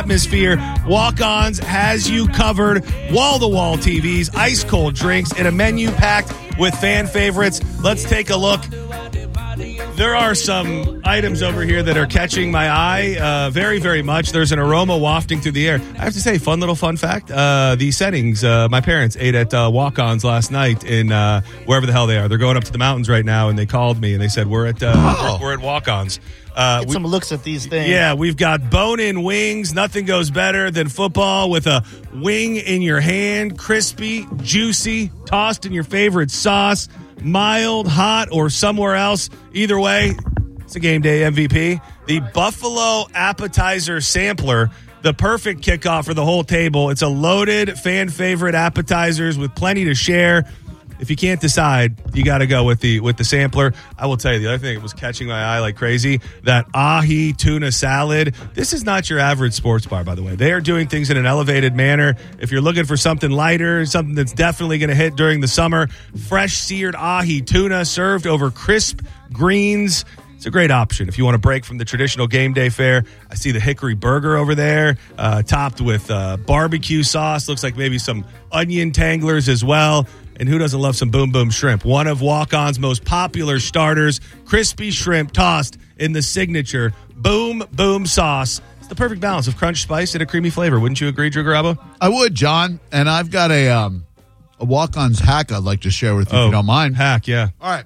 atmosphere. Walk-Ons has you covered. Wall-to-wall TVs, ice-cold drinks, and a menu packed with fan favorites. Let's take a look. There are some items over here that are catching my eye very, very much. There's an aroma wafting through the air. I have to say, fun fact, the settings, my parents ate at Walk-Ons last night in wherever the hell they are. They're going up to the mountains right now, and they called me, and they said, we're at Walk-Ons. Get some looks at these things. Yeah, we've got bone-in wings. Nothing goes better than football with a wing in your hand, crispy, juicy, tossed in your favorite sauce, mild, hot, or somewhere else. Either way, it's a game day MVP. The Buffalo Appetizer Sampler, the perfect kickoff for the whole table. It's a loaded fan favorite appetizers with plenty to share. If you can't decide, you got to go with the sampler. I will tell you, the other thing that was catching my eye like crazy, that ahi tuna salad. This is not your average sports bar, by the way. They are doing things in an elevated manner. If you're looking for something lighter, something that's definitely going to hit during the summer, fresh seared ahi tuna served over crisp greens. It's a great option if you want to break from the traditional game day fare. I see the hickory burger over there, topped with barbecue sauce. Looks like maybe some onion tanglers as well. And who doesn't love some Boom Boom Shrimp? One of Walk-On's most popular starters, crispy shrimp tossed in the signature Boom Boom sauce. It's the perfect balance of crunch, spice, and a creamy flavor. Wouldn't you agree, Drew Garabo? I would, John. And I've got a Walk-On's hack I'd like to share with you if you don't mind. Hack, yeah. All right.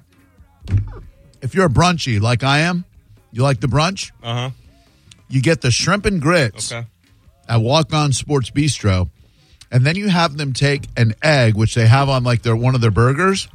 If you're a brunchy like I am, you like the brunch? Uh-huh. You get the shrimp and grits at Walk-On Sports Bistro. And then you have them take an egg, which they have on like one of their burgers.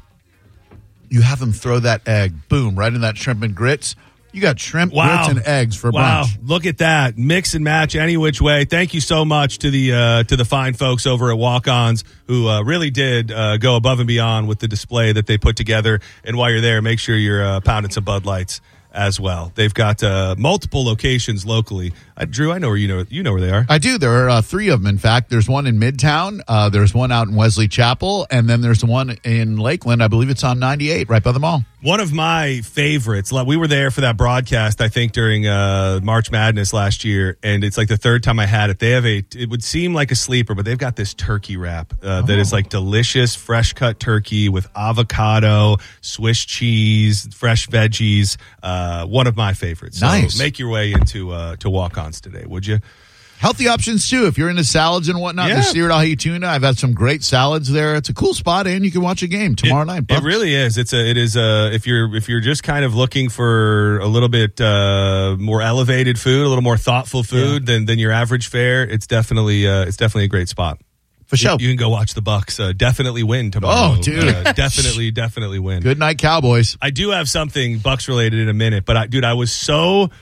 You have them throw that egg, boom, right in that shrimp and grits. You got shrimp, grits, and eggs for brunch. Look at that. Mix and match any which way. Thank you so much to the fine folks over at Walk-Ons who really did go above and beyond with the display that they put together. And while you're there, make sure you're pounding some Bud Lights as well. They've got multiple locations locally. Drew, I know where you know where they are. I do. There are three of them, in fact. There's one in Midtown. There's one out in Wesley Chapel. And then there's one in Lakeland. I believe it's on 98, right by the mall. One of my favorites. We were there for that broadcast, I think, during March Madness last year. And it's like the third time I had it. They have it would seem like a sleeper, but they've got this turkey wrap that is like delicious, fresh cut turkey with avocado, Swiss cheese, fresh veggies. One of my favorites. Nice. So make your way into to Walk-Ons today, would you? Healthy options, too. If you're into salads and whatnot, the seared ahi tuna, I've had some great salads there. It's a cool spot, and you can watch a game tomorrow night. It really is. It is if you're just kind of looking for a little bit more elevated food, a little more thoughtful food than your average fare, it's definitely a great spot. For sure. You can go watch the Bucks definitely win tomorrow. Oh, dude. Definitely win. Good night, Cowboys. I do have something Bucks related in a minute, but I was so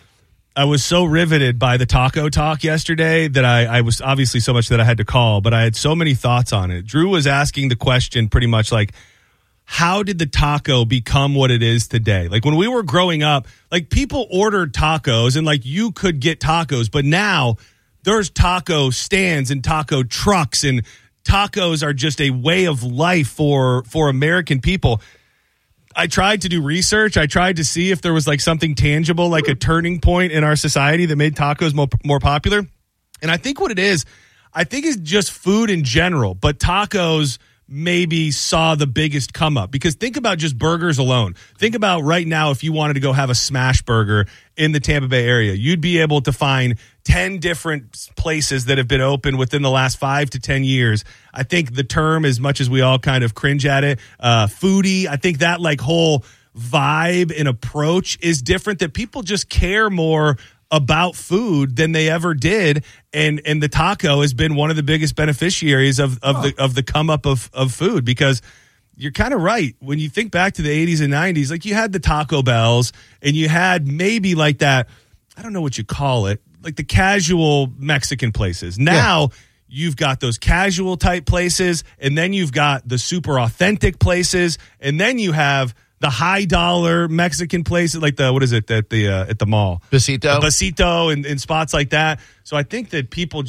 riveted by the taco talk yesterday that I was obviously so much that I had to call, but I had so many thoughts on it. Drew was asking the question pretty much like, how did the taco become what it is today? Like when we were growing up, like people ordered tacos and like you could get tacos, but now there's taco stands and taco trucks, and tacos are just a way of life for American people. I tried to do research. I tried to see if there was like something tangible, like a turning point in our society that made tacos more popular. And I think what it is, it's just food in general, but tacos maybe saw the biggest come up, because think about just burgers alone. Think about right now, if you wanted to go have a smash burger in the Tampa Bay area, you'd be able to find 10 different places that have been open within the last 5 to 10 years. I think the term, as much as we all kind of cringe at it, foodie, I think that like whole vibe and approach is different, that people just care more about food than they ever did, and the taco has been one of the biggest beneficiaries of the come up of food, because you're kind of right. When you think back to the 80s and 90s, like you had the Taco Bells and you had maybe like that, I don't know what you call it, like the casual Mexican places. Now you've got those casual type places, and then you've got the super authentic places, and then you have the high dollar Mexican places, like at the mall, Besito and spots like that. So I think that people just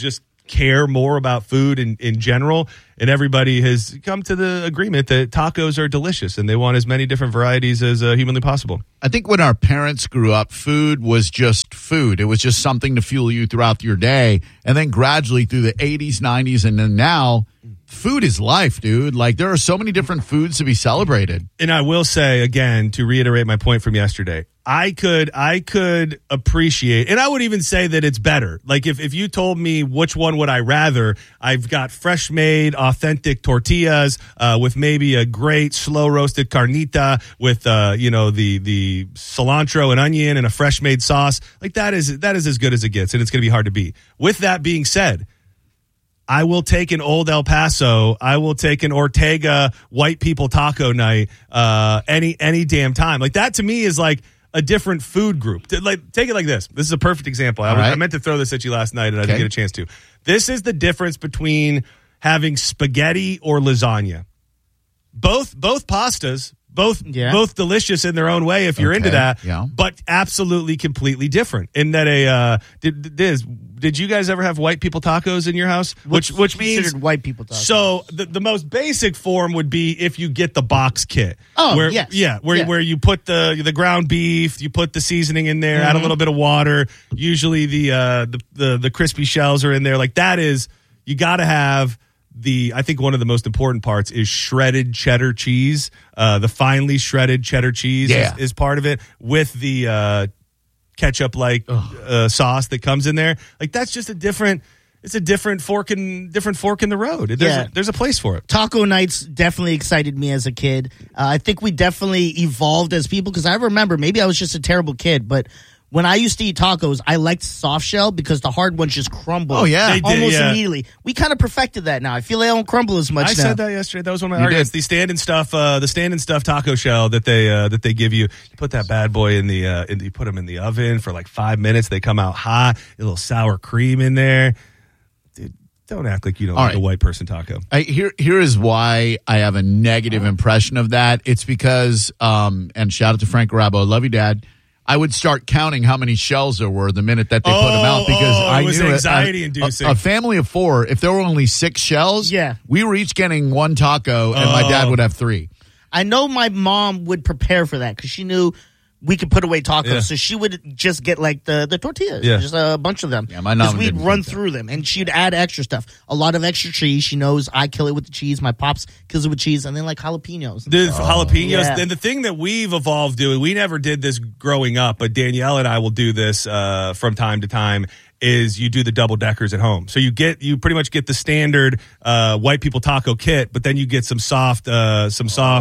care more about food in general, and everybody has come to the agreement that tacos are delicious and they want as many different varieties as humanly possible. I think when our parents grew up, food was just food. It was just something to fuel you throughout your day. And then gradually through the 80s, 90s, and then now, food is life, dude. Like, there are so many different foods to be celebrated. And I will say, again, to reiterate my point from yesterday, I could appreciate, and I would even say that it's better. Like, if you told me which one would I rather, I've got fresh made, authentic tortillas with maybe a great slow roasted carnita with the cilantro and onion and a fresh made sauce. Like, that is as good as it gets, and it's going to be hard to beat. With that being said, I will take an Old El Paso. I will take an Ortega white people taco night any damn time. Like, that to me is like a different food group. Like, take it like this. This is a perfect example. I meant to throw this at you last night, and I didn't get a chance to. This is the difference between having spaghetti or lasagna. Both pastas, both delicious in their own way if you're into that, but absolutely completely different. In that did you guys ever have white people tacos in your house? Which means white people tacos. So the most basic form would be if you get the box kit. Oh, where you put the ground beef, you put the seasoning in there, add a little bit of water. Usually the crispy shells are in there. Like, that is, you got to have. I think one of the most important parts is shredded cheddar cheese. The finely shredded cheddar cheese is part of it with the ketchup sauce that comes in there. Like, that's just a different fork in the road. There's a place for it. Taco nights definitely excited me as a kid. I think we definitely evolved as people, because I remember, maybe I was just a terrible kid, but when I used to eat tacos, I liked soft shell because the hard ones just crumble. Oh, yeah. Almost immediately. We kind of perfected that now. I feel they don't crumble as much now. I said that yesterday. That was one of my arguments. The stand and stuff taco shell that they give you. You put that bad boy you put them in the oven for like 5 minutes. They come out hot. A little sour cream in there. Dude, don't act like you don't like a white person taco. Here is why I have a negative impression of that. It's because, and shout out to Frank Garabo, love you, Dad. I would start counting how many shells there were the minute that they put them out, because I was knew anxiety-inducing. A family of 4, if there were only 6 shells, we were each getting 1 taco, and my dad would have 3. I know my mom would prepare for that because she knew we could put away tacos, so she would just get like the tortillas, just a bunch of them. Yeah, my mom we'd run through them, and she'd add extra stuff, a lot of extra cheese. She knows I kill it with the cheese. My pops kills it with cheese, and then like jalapenos. Jalapenos. Then the thing that we've evolved doing, we never did this growing up, but Danielle and I will do this from time to time. Is you do the double deckers at home. So you pretty much get the standard white people taco kit, but then you get some soft flour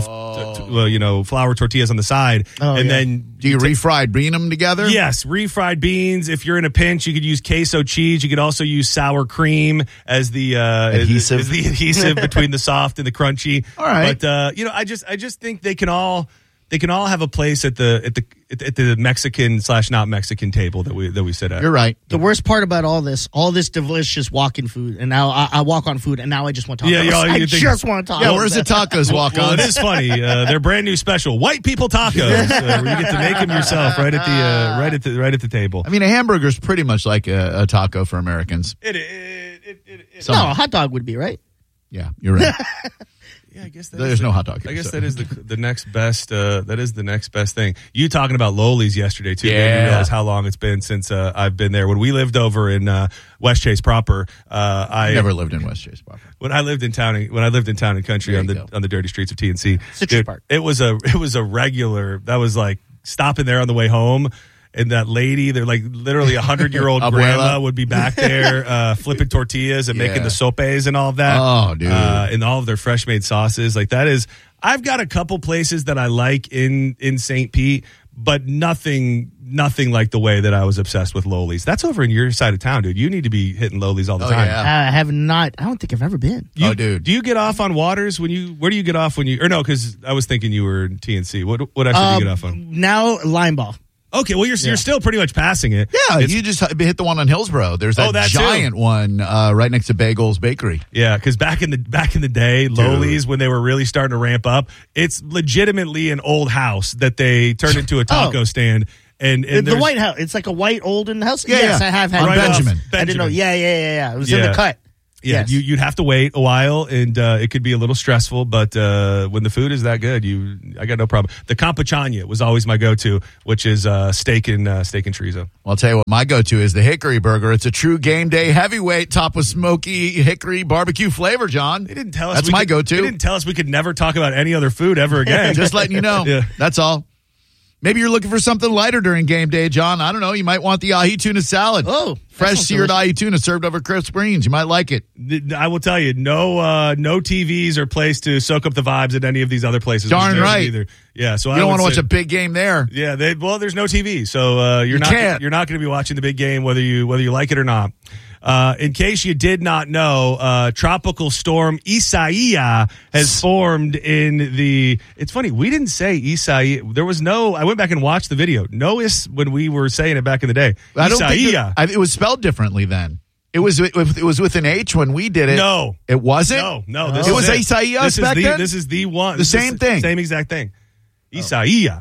tortillas on the side, then do you refried bean them together? Yes, refried beans. If you're in a pinch, you could use queso cheese. You could also use sour cream as the adhesive, as the adhesive between the soft and the crunchy. All right, but I just think they can all have a place at the Mexican / not Mexican table that we sit at. You're right. The worst part about all this delicious walk-in food, and now I walk on food, and now I just want tacos. I just want tacos. Yeah, where's the tacos walk on? Well, it is funny. They're brand new special white people tacos, where you get to make them yourself right at the table. I mean, a hamburger is pretty much like a taco for Americans. No, a hot dog would be, right? Yeah, you're right. Yeah, I guess there's no hot dog. I guess that is the next best. That is the next best thing. You talking about Loli's yesterday too? Yeah. Made me realize how long it's been since I've been there. When we lived over in West Chase proper, I never lived in West Chase proper. When I lived in town and country on the dirty streets of TNC, Citrus Park. It was a regular. That was like stopping there on the way home. And that lady, they're like literally 100-year-old grandma would be back there flipping tortillas and making the sopes and all of that. Oh, dude. And all of their fresh made sauces. Like, that is, I've got a couple places that I like in St. Pete, but nothing like the way that I was obsessed with Loli's. That's over in your side of town, dude. You need to be hitting Loli's all the time. Yeah. I have not. I don't think I've ever been. Dude. Do you get off on Waters where do you get off when you, or no, because I was thinking you were in TNC. What actually do you get off on? Now, Limeball. Okay, well, you're still pretty much passing it. Yeah, you just hit the one on Hillsborough. There's that giant one right next to Bagels Bakery. Yeah, because back in the day, Loli's, when they were really starting to ramp up, it's legitimately an old house that they turned into a taco stand. And the there's- White House. It's like a white olden house. Yeah, yes, yeah. I have had On it. Benjamin. I didn't know. Yeah. It was in Yeah. the cut. Yeah, Yes. you'd have to wait a while, and it could be a little stressful. But when the food is that good, I got no problem. The Campachania was always my go-to, which is steak and chorizo. Well, I'll tell you what, my go-to is the Hickory Burger. It's a true game day heavyweight, topped with smoky hickory barbecue flavor, John. They didn't tell us That's my go-to. They didn't tell us we could never talk about any other food ever again. Just letting you know. Yeah. That's all. Maybe you're looking for something lighter during game day, John. I don't know. You might want the ahi tuna salad. Oh, that fresh sounds seared delicious. ahi tuna served over crisp greens. You might like it. I will tell you, no TVs are placed to soak up the vibes at any of these other places. Darn There isn't right. Either. Yeah, so You don't want to watch a big game there. Yeah, there's no TV, so you're not can't. going to be watching the big game whether you like it or not. In case you did not know, Tropical Storm Isaiah has formed in the. It's funny, we didn't say Isaiah. There was no. I went back and watched the video. No when we were saying it back in the day. I don't think Isaiah. it was spelled differently then. It was with an H when we did it. No. It wasn't? No. It was Isaiah back then? This is the one. The same thing. Same exact thing. Isaiah.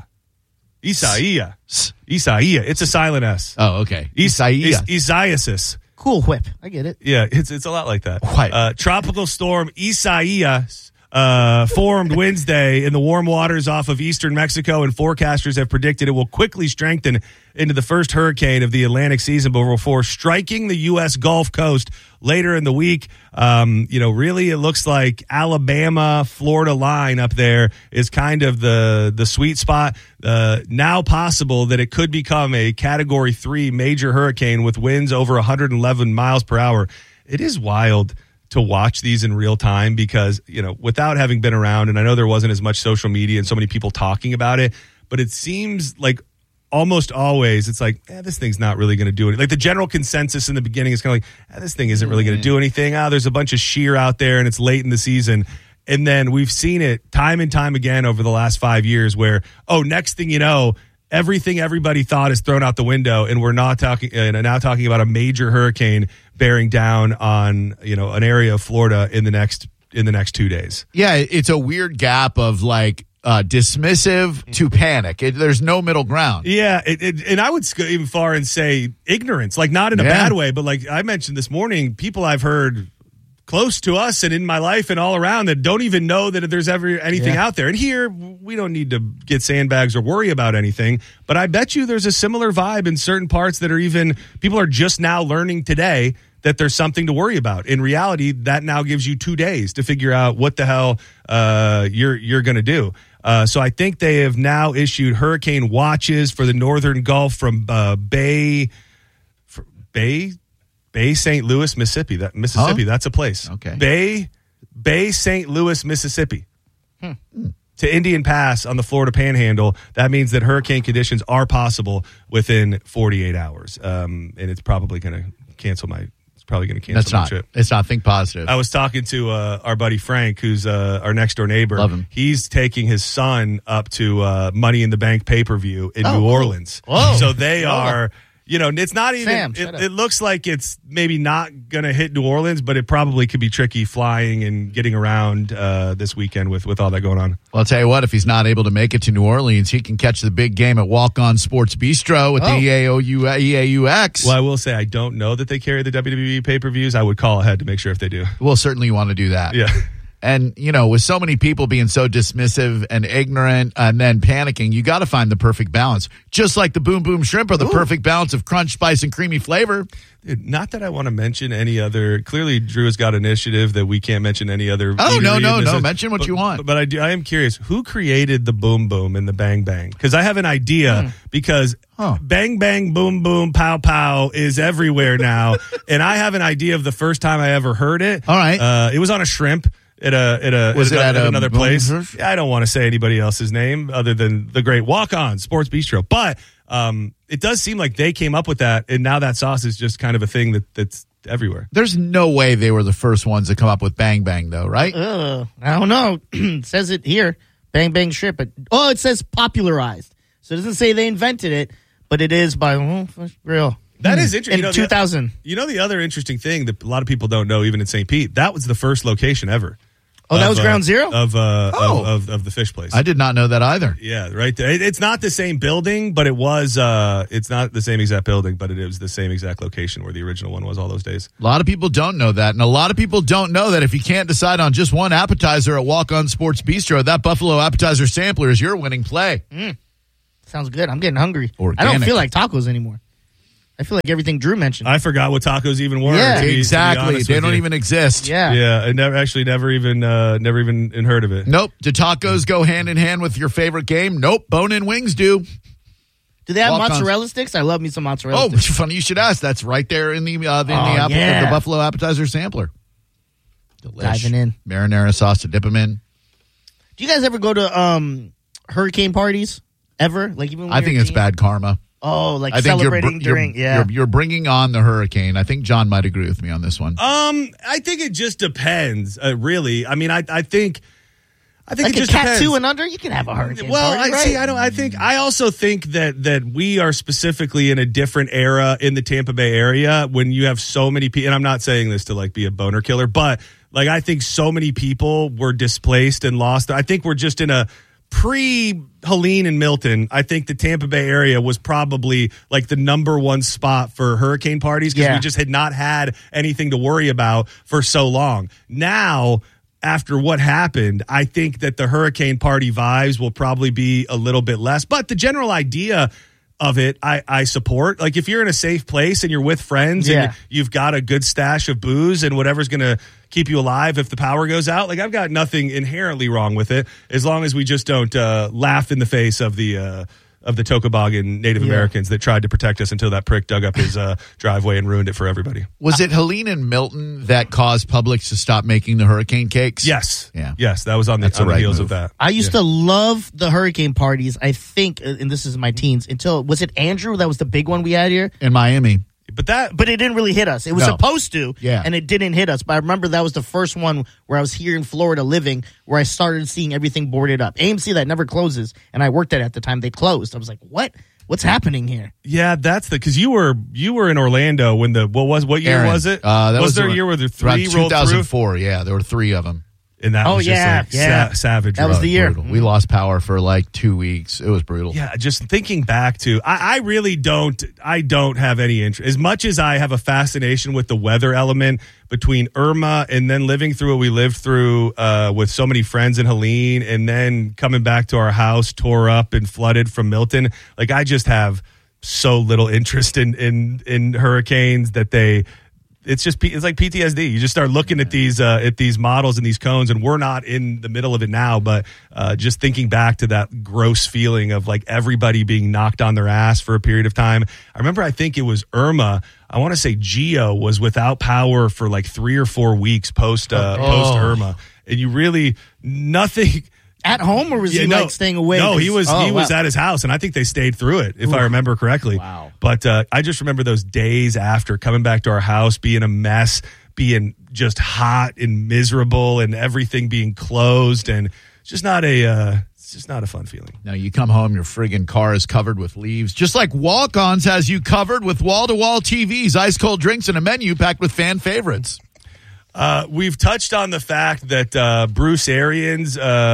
Isaiah. It's a silent S. Oh, okay. Isaiah. Isaiah. Cool whip. I get it. Yeah, it's a lot like that. What? Tropical storm Isaiah formed Wednesday in the warm waters off of eastern Mexico, and forecasters have predicted it will quickly strengthen into the first hurricane of the Atlantic season before striking the U.S. Gulf Coast later in the week. Really it looks like Alabama, Florida line up there is kind of the sweet spot. Now possible that it could become a Category 3 major hurricane with winds over 111 miles per hour. It is wild to watch these in real time because, without having been around, and I know there wasn't as much social media and so many people talking about it, but it seems like almost always it's like, this thing's not really going to do anything. Like the general consensus in the beginning is kind of like, this thing isn't really going to do anything. There's a bunch of shear out there and it's late in the season. And then we've seen it time and time again over the last 5 years where, next thing you know, everything everybody thought is thrown out the window, and we're now talking about a major hurricane bearing down on an area of Florida in the next 2 days. Yeah, it's a weird gap of like dismissive to panic. There's no middle ground. Yeah, and I would go even far and say ignorance, like not in a bad way, but like I mentioned this morning, people I've heard close to us and in my life and all around that don't even know that there's ever anything out there. And here, we don't need to get sandbags or worry about anything, but I bet you there's a similar vibe in certain parts that are even, people are just now learning today that there's something to worry about. In reality, that now gives you 2 days to figure out what the hell you're going to do. So I think they have now issued hurricane watches for the northern Gulf from Bay St. Louis, Mississippi. That's a place. Okay. Bay St. Louis, Mississippi. To Indian Pass on the Florida Panhandle. That means that hurricane conditions are possible within 48 hours. And it's probably going to cancel my trip. It's not. Think positive. I was talking to our buddy Frank, who's our next door neighbor. Love him. He's taking his son up to Money in the Bank pay-per-view in New Orleans. Whoa. So they are, it's not even, Sam, shut up. it looks like it's maybe not going to hit New Orleans, but it probably could be tricky flying and getting around this weekend with all that going on. Well, I'll tell you what, if he's not able to make it to New Orleans, he can catch the big game at Walk On Sports Bistro with the EAUX. Well, I will say I don't know that they carry the WWE pay-per-views. I would call ahead to make sure if they do. Well, certainly you want to do that. Yeah. And, with so many people being so dismissive and ignorant and then panicking, you got to find the perfect balance. Just like the Boom Boom Shrimp are the perfect balance of crunch, spice, and creamy flavor. Dude, not that I want to mention any other. Clearly, Drew has got initiative that we can't mention any other. Oh, no. Mention what you want. But I am curious. Who created the Boom Boom and the Bang Bang? Because I have an idea because Bang Bang Boom Boom Pow Pow is everywhere now. And I have an idea of the first time I ever heard it. All right. It was on a shrimp. At another place? I don't want to say anybody else's name other than the great Walk On Sports Bistro. But it does seem like they came up with that, and now that sauce is just kind of a thing that's everywhere. There's no way they were the first ones to come up with Bang Bang, though, right? I don't know. It says it here. Bang Bang Shrimp. It says popularized. So it doesn't say they invented it, but it is by real. That is interesting. In 2000. The other interesting thing that a lot of people don't know, even in St. Pete, that was the first location ever. Oh, that was ground zero? Of the fish place. I did not know that either. Yeah, right there. It's not the same building, but it was. It's not the same exact building, but it was the same exact location where the original one was all those days. A lot of people don't know that, and a lot of people don't know that if you can't decide on just one appetizer at Walk On Sports Bistro, that Buffalo appetizer sampler is your winning play. Sounds good. I'm getting hungry. Organic. I don't feel like tacos anymore. I feel like everything Drew mentioned. I forgot what tacos even were. Yeah. Exactly. They don't even exist. Yeah. Yeah, I never even heard of it. Nope. Do tacos go hand in hand with your favorite game? Nope. Bone-in wings do. Do they have Walk-ons. mozzarella sticks? I love me some mozzarella Oh, sticks. funny you should ask. That's right there in the Buffalo appetizer sampler. Delish. Diving in. Marinara sauce to dip them in. Do you guys ever go to hurricane parties? Ever? Like even when I you're think a it's teen? bad karma. Oh, like I think celebrating during you're bringing on the hurricane. I think John might agree with me on this one. I think it just depends. Really, I mean, I think like it just a cat depends. 2 and under, you can have a hurricane Well, party, right? I also think that we are specifically in a different era in the Tampa Bay area when you have so many people. And I'm not saying this to like be a boner killer, but like I think so many people were displaced and lost. I think we're just in a pre-Helene and Milton. I think the Tampa Bay area was probably like the number one spot for hurricane parties because we just had not had anything to worry about for so long. Now, after what happened, I think that the hurricane party vibes will probably be a little bit less. But the general idea of it, I support. Like if you're in a safe place and you're with friends and you've got a good stash of booze and whatever's going to keep you alive if the power goes out, like I've got nothing inherently wrong with it as long as we just don't laugh in the face of the Tocobagan Native Americans that tried to protect us until that prick dug up his driveway and ruined it for everybody. Was it Helene and Milton that caused Publix to stop making the hurricane cakes? Yes. Yeah. Yes, that was on the heels of that. I used to love the hurricane parties. I think, and this is my teens, until, was it Andrew? That was the big one we had here? In Miami. But it didn't really hit us. It was supposed to, and it didn't hit us. But I remember that was the first one where I was here in Florida living, where I started seeing everything boarded up. AMC, that never closes, and I worked at the time. They closed. I was like, what? What's happening here? Yeah, that's because you were in Orlando when what year was it? That was there a year where the three rolled 2004. Through? Yeah, there were 3 of them. And that was just savage. That was the year. Brutal. We lost power for like 2 weeks. It was brutal. Yeah, just thinking back to, I really don't have any interest. As much as I have a fascination with the weather element between Irma and then living through what we lived through with so many friends in Helene and then coming back to our house tore up and flooded from Milton, like I just have so little interest in hurricanes that it's like PTSD. You just start looking at these models and these cones, and we're not in the middle of it now, but just thinking back to that gross feeling of like everybody being knocked on their ass for a period of time. I remember, I think it was Irma. I want to say Geo was without power for like 3 or 4 weeks post Irma, and you really nothing. At home, or was he staying away? No, he was at his house, and I think they stayed through it, if I remember correctly. Wow. But I just remember those days after coming back to our house, being a mess, being just hot and miserable, and everything being closed, and it's just not a fun feeling. Now you come home, your friggin' car is covered with leaves. Just like Walk-Ons has you covered with wall-to-wall TVs, ice-cold drinks, and a menu packed with fan favorites. We've touched on the fact that Bruce Arians,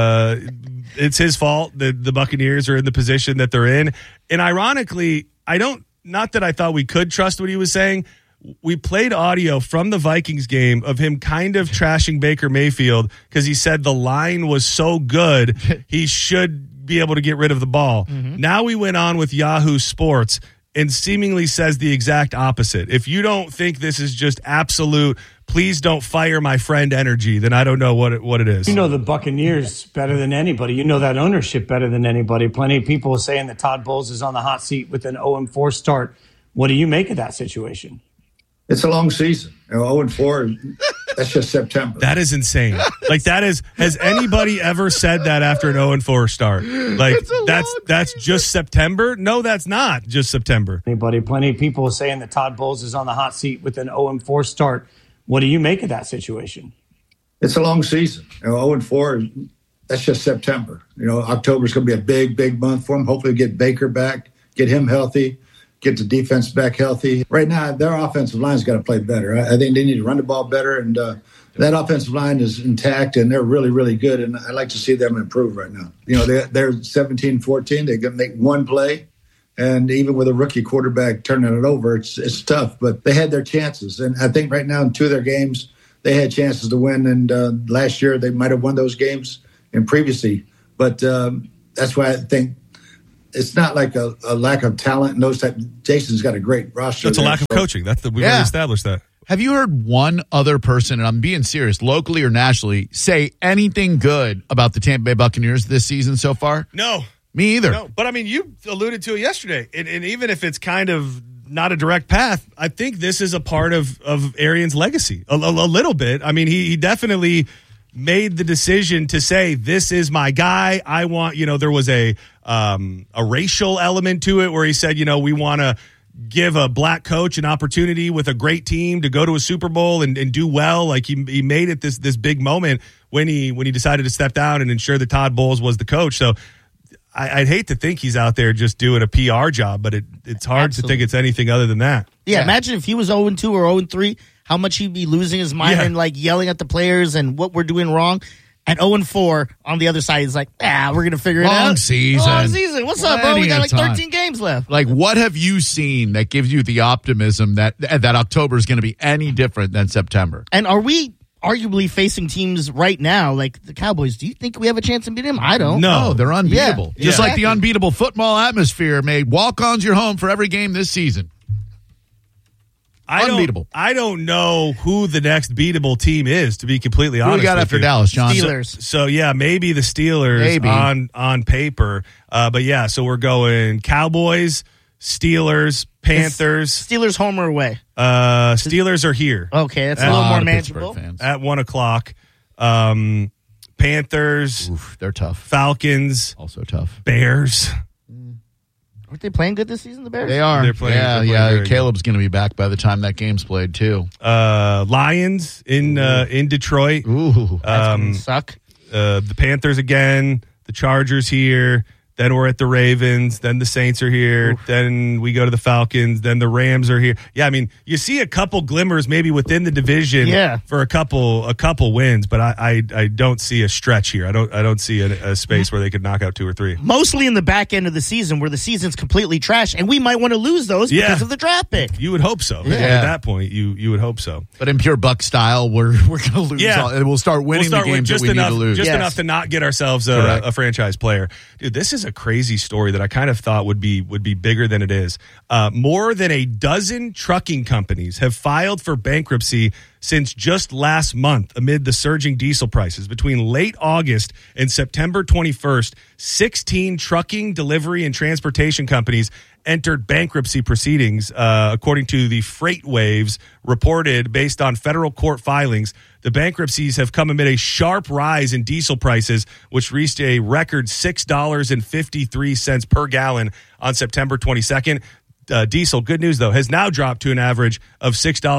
it's his fault that the Buccaneers are in the position that they're in. And ironically, not that I thought we could trust what he was saying. We played audio from the Vikings game of him kind of trashing Baker Mayfield because he said the line was so good he should be able to get rid of the ball. Mm-hmm. Now we went on with Yahoo Sports and seemingly says the exact opposite. If you don't think this is just absolute, please don't fire my friend energy, then I don't know what it is. You know the Buccaneers better than anybody. You know that ownership better than anybody. Plenty of people are saying that Todd Bowles is on the hot seat with an 0-4 start. What do you make of that situation? It's a long season. 0-4, that's just September. That is insane. Like has anybody ever said that after an 0-4 start? Like that's just September? No, that's not just September. Plenty of people are saying that Todd Bowles is on the hot seat with an 0-4 start. What do you make of that situation? It's a long season. 0-4, that's just September. October's going to be a big, big month for him. Hopefully get Baker back, get him healthy, get the defense back healthy. Right now, their offensive line's got to play better. I think they need to run the ball better, and That offensive line is intact, and they're really, really good, and I like to see them improve right now. You know, they're 17-14. They're going to make one play, and even with a rookie quarterback turning it over, it's tough. But they had their chances, and I think right now in 2 of their games, they had chances to win, and last year they might have won those games and previously. But that's why I think it's not like a lack of talent and those type. Jason's got a great roster. It's a lack of coaching. We've already established that. Have you heard one other person, and I'm being serious, locally or nationally, say anything good about the Tampa Bay Buccaneers this season so far? No. Me either. No, but I mean, you alluded to it yesterday, and even if it's kind of not a direct path, I think this is a part of Arians' legacy a little bit. I mean, he definitely made the decision to say, this is my guy. I want, there was a racial element to it where he said, we want to give a black coach an opportunity with a great team to go to a Super Bowl and do well. Like he made it this big moment when he decided to step down and ensure that Todd Bowles was the coach. So I'd hate to think he's out there just doing a PR job, but it's hard to think it's anything other than that. Yeah, imagine if he was 0-2 or 0-3, how much he'd be losing his mind and like yelling at the players and what we're doing wrong. At 0-4 on the other side, he's like, we're going to figure it out. Long season. What's up, bro? We got like 13 games left. Like, what have you seen that gives you the optimism that October is going to be any different than September? And are we arguably facing teams right now, like the Cowboys? Do you think we have a chance to beat them? I don't. No, they're unbeatable. Yeah. Just like the unbeatable football atmosphere made walk-ons your home for every game this season. Unbeatable. I don't know who the next beatable team is, to be completely honest. Who we got after Dallas, John? Steelers. So yeah, maybe the Steelers on paper. But yeah, so we're going Cowboys, Steelers, Panthers. Steelers home or away? Steelers are here. Okay, that's a little more manageable. At 1:00. Panthers. Oof, they're tough. Falcons. Also tough. Bears. Aren't they playing good this season, the Bears? They are. They're playing Caleb's going to be back by the time that game's played, too. Lions in Detroit. Ooh. That's going to suck. The Panthers again. The Chargers here. Then we're at the Ravens. Then the Saints are here. Oof. Then we go to the Falcons. Then the Rams are here. Yeah, I mean, you see a couple glimmers maybe within the division for a couple wins, but I don't see a stretch here. I don't see a space where they could knock out 2 or 3. Mostly in the back end of the season where the season's completely trash, and we might want to lose those because of the draft pick. You would hope so. Yeah. At that point, you would hope so. But in pure Buck style, we're going to lose. Yeah. We'll start winning the games that we need to lose. Just enough to not get ourselves a franchise player. Dude, this is a crazy story that I kind of thought would be bigger than it is. More than a dozen trucking companies have filed for bankruptcy since just last month amid the surging diesel prices. Between late August and September 21st, 16 trucking, delivery, and transportation companies entered bankruptcy proceedings, according to the Freight Waves reported based on federal court filings. The bankruptcies have come amid a sharp rise in diesel prices, which reached a record $6.53 per gallon on September 22nd. Diesel, good news though, has now dropped to an average of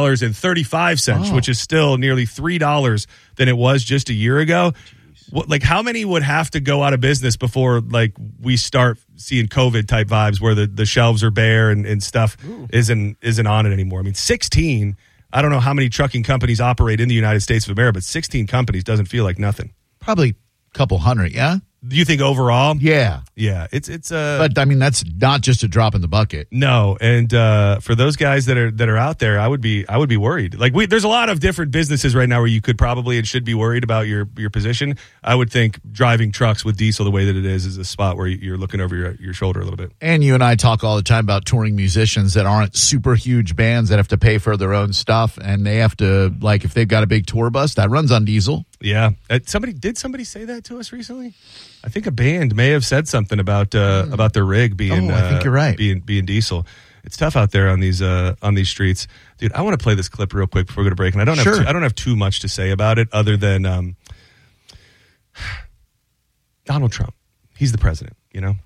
$6.35, which is still nearly $3 than it was just a year ago. How many would have to go out of business before we start seeing COVID type vibes where the shelves are bare and stuff isn't on it anymore? I mean, 16. I don't know how many trucking companies operate in the United States of America, but 16 companies doesn't feel like nothing. Probably a couple hundred, yeah? Do you think overall? Yeah. Yeah. It's But I mean, that's not just a drop in the bucket. No. And for those guys that are out there, I would be worried. There's a lot of different businesses right now where you could probably and should be worried about your position. I would think driving trucks with diesel the way that it is a spot where you're looking over your shoulder a little bit. And you and I talk all the time about touring musicians that aren't super huge bands that have to pay for their own stuff, and they have to, if they've got a big tour bus that runs on diesel. Yeah. Did somebody say that to us recently? I think a band may have said something about their rig being. I think you're right. Being diesel. It's tough out there on these streets, dude. I want to play this clip real quick before we go to break, and I don't have too much to say about it other than Donald Trump. He's the president, Yeah.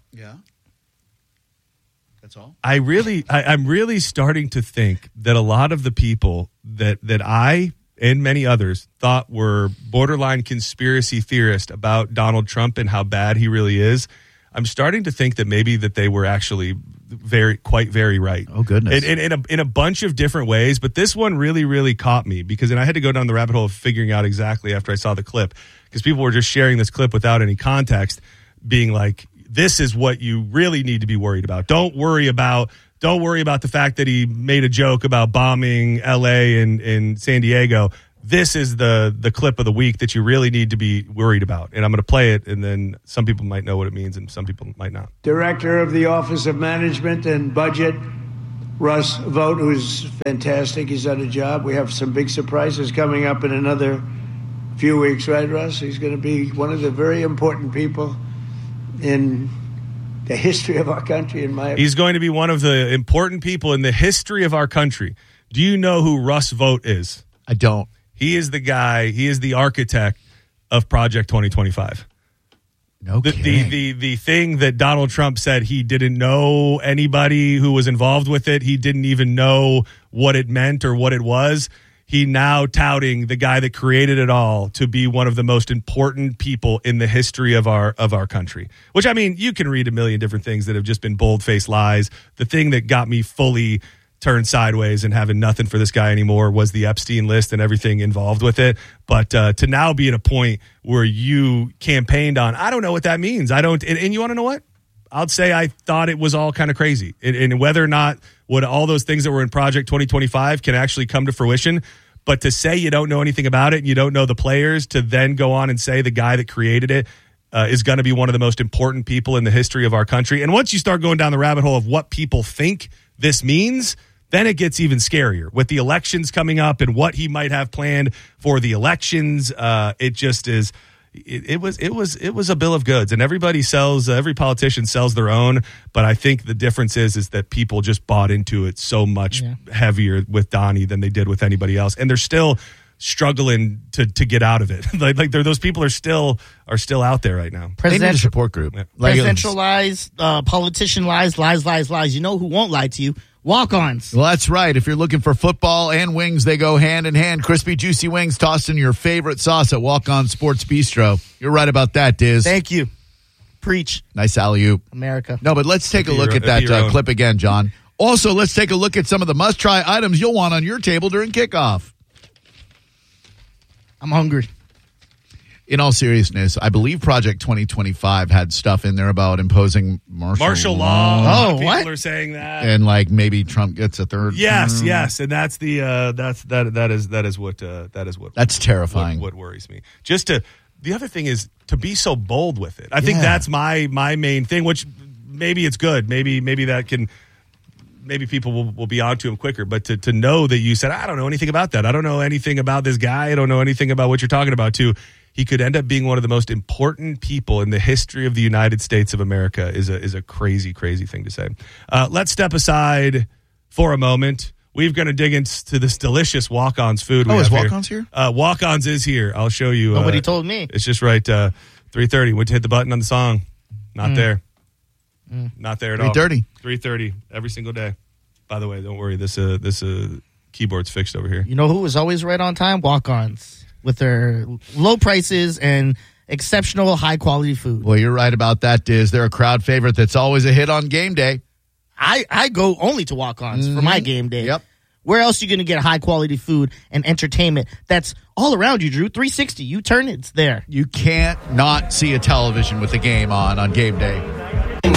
That's all. I'm really starting to think that a lot of the people that I and many others thought were borderline conspiracy theorists about Donald Trump and how bad he really is, I'm starting to think that maybe that they were actually quite very right. Oh, goodness. In a bunch of different ways, but this one really, really caught me because I had to go down the rabbit hole of figuring out exactly after I saw the clip, because people were just sharing this clip without any context, being like, this is what you really need to be worried about. Don't worry about the fact that he made a joke about bombing LA and San Diego. This is the clip of the week that you really need to be worried about. And I'm going to play it, and then some people might know what it means and some people might not. Director of the Office of Management and Budget, Russ Vought, who's fantastic. He's done a job. We have some big surprises coming up in another few weeks, right, Russ? He's going to be one of the very important people in the history of our country, in my opinion. He's going to be one of the important people in the history of our country. Do you know who Russ Vought is? I don't. He is the guy, he is the architect of Project 2025. No kidding. The thing that Donald Trump said he didn't know anybody who was involved with it. He didn't even know what it meant or what it was. He now touting the guy that created it all to be one of the most important people in the history of our country. Which, I mean, you can read a million different things that have just been bold-faced lies. The thing that got me fully turned sideways and having nothing for this guy anymore was the Epstein list and everything involved with it. But to now be at a point where you campaigned on, I don't know what that means. And you want to know what? I'd say I thought it was all kind of crazy. And whether or not what all those things that were in Project 2025 can actually come to fruition. But to say you don't know anything about it and you don't know the players, to then go on and say the guy that created it is going to be one of the most important people in the history of our country. And once you start going down the rabbit hole of what people think this means, then it gets even scarier with the elections coming up and what he might have planned for the elections. It just is. It was a bill of goods, and every politician sells their own. But I think the difference is that people just bought into it so much heavier with Donnie than they did with anybody else, and they're still struggling to get out of it. like those people are still out there right now. They need a support group. Yeah. Presidential lies, politician lies. You know who won't lie to you? Walk-ons. Well, that's right. If you're looking for football and wings, they go hand in hand. Crispy, juicy wings tossed in your favorite sauce at Walk-On Sports Bistro. You're right about that, Diz. Thank you. Preach. Nice alley-oop. America. No, but let's take a look at that clip again, John. Also, let's take a look at some of the must-try items you'll want on your table during kickoff. I'm hungry. In all seriousness, I believe Project 2025 had stuff in there about imposing martial law. Oh, people what? are saying that, and like maybe Trump gets a third. Yes, term. yes, and that's what That's terrifying. What worries me. The other thing is to be so bold with it. I think that's my main thing. Which maybe it's good. Maybe that can. Maybe people will be onto him quicker. But to know that you said, I don't know anything about that. I don't know anything about this guy. I don't know anything about what you're talking about, too. He could end up being one of the most important people in the history of the United States of America is a crazy, crazy thing to say. Let's step aside for a moment. We're going to dig into this delicious Walk-Ons food. Is Walk-Ons here? Walk-Ons is here. I'll show you. Nobody told me. It's just right. 3:30. Went to hit the button on the song. Not there. Not there at all. 3:30. 3:30 every single day. By the way, don't worry. This keyboard's fixed over here. You know who was always right on time? Walk-ons. With their low prices and exceptional high-quality food. Well, you're right about that, Diz. They're a crowd favorite that's always a hit on game day. I go only to Walk-ons for my game day. Yep. Where else are you going to get high-quality food and entertainment that's all around you, Drew? 360. You turn, it's there. You can't not see a television with the game on game day.